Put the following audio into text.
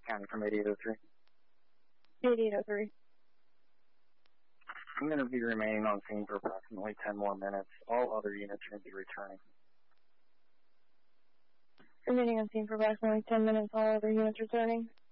County from 8803. 8803. I'm going to be remaining on scene for approximately 10 more minutes. All other units are going to be returning. Remaining on scene for approximately 10 minutes. All other units returning.